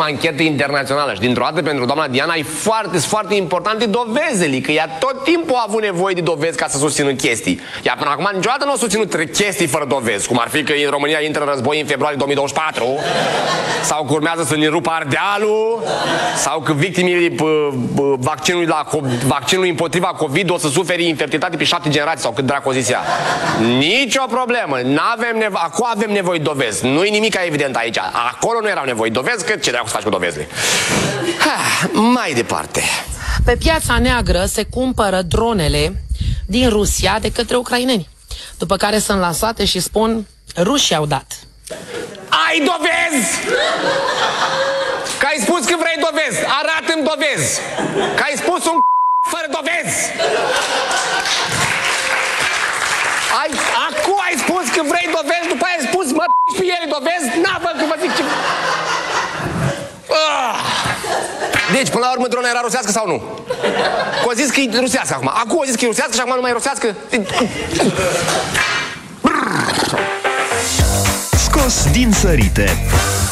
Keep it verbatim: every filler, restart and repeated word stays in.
anchetă internațională și dintr-o dată pentru doamna Diana e foarte, foarte importante dovezele, că ea tot timpul a avut nevoie de dovezi ca să susțină chestii. Ea până acum niciodată nu a susținut chestii fără dovezi, cum ar fi că în România intră în război în februarie două mii douăzeci și patru, sau că urmează să ne rupă Ardealul, sau că victimele vaccinului, la, vaccinului împotriva COVID o să suferi infertilitate pe șapte generații, sau cât dracu o zis ea. Nicio problemă, n-avem nevo- acum avem nevoie de dovezi, nu-i nimic evident aici. Acolo nu erau nevoie de dovezi, că ce dracu să faci cu dovezile? Ha, mai departe. Pe piața neagră se cumpără dronele din Rusia de către ucraineni, după care sunt lansate și spun: rușii au dat. Ai dovezi? Că ai spus că vrei dovezi, arată-mi dovezi. Că ai spus un fără dovezi. Ai, acum ai spus că vrei dovezi, după aia ai spus mă pe ele dovezi, n-a văd că vă zic ce... Ah. Deci, până la urmă, drona era rusească sau nu? Că o zis că e rusească acum. Acum o zis că e rusească și acum nu mai e rusească. Scos din sărite.